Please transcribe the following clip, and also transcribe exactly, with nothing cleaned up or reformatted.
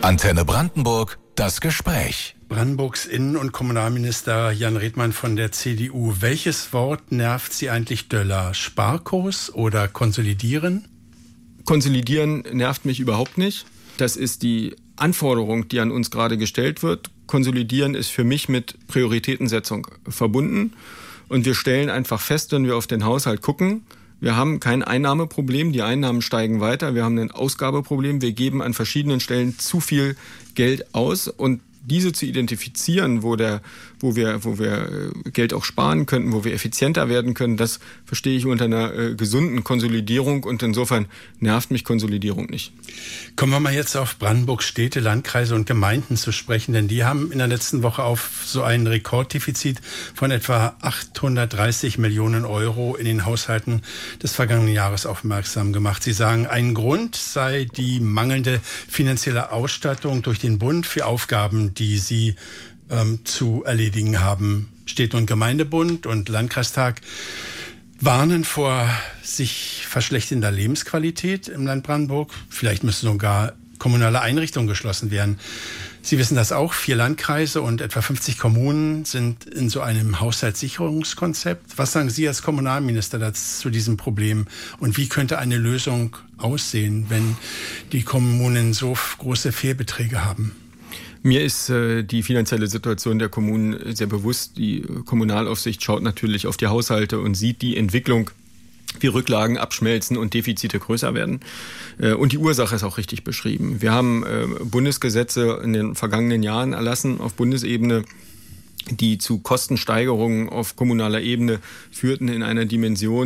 Antenne Brandenburg, das Gespräch. Brandenburgs Innen- und Kommunalminister Jan Redmann von der C D U. Welches Wort nervt Sie eigentlich döller? Sparkurs oder konsolidieren? Konsolidieren nervt mich überhaupt nicht. Das ist die Anforderung, die an uns gerade gestellt wird. Konsolidieren ist für mich mit Prioritätensetzung verbunden. Und wir stellen einfach fest, wenn wir auf den Haushalt gucken, wir haben kein Einnahmeproblem, die Einnahmen steigen weiter, wir haben ein Ausgabeproblem, wir geben an verschiedenen Stellen zu viel Geld aus und diese zu identifizieren, wo der, wo wir, wo wir Geld auch sparen könnten, wo wir effizienter werden können, das verstehe ich unter einer äh, gesunden Konsolidierung und insofern nervt mich Konsolidierung nicht. Kommen wir mal jetzt auf Brandenburgs Städte, Landkreise und Gemeinden zu sprechen, denn die haben in der letzten Woche auf so ein Rekorddefizit von etwa achthundertdreißig Millionen Euro in den Haushalten des vergangenen Jahres aufmerksam gemacht. Sie sagen, ein Grund sei die mangelnde finanzielle Ausstattung durch den Bund für Aufgaben, die sie ähm, zu erledigen haben. Städte- und Gemeindebund und Landkreistag warnen vor sich verschlechternder Lebensqualität im Land Brandenburg. Vielleicht müssen sogar kommunale Einrichtungen geschlossen werden. Sie wissen das auch. Vier Landkreise und etwa fünfzig Kommunen sind in so einem Haushaltssicherungskonzept. Was sagen Sie als Kommunalminister dazu, zu diesem Problem? Und wie könnte eine Lösung aussehen, wenn die Kommunen so große Fehlbeträge haben? Mir ist äh, die finanzielle Situation der Kommunen sehr bewusst. Die Kommunalaufsicht schaut natürlich auf die Haushalte und sieht die Entwicklung, wie Rücklagen abschmelzen und Defizite größer werden. Äh, und die Ursache ist auch richtig beschrieben. Wir haben äh, Bundesgesetze in den vergangenen Jahren erlassen auf Bundesebene, die zu Kostensteigerungen auf kommunaler Ebene führten in einer Dimension,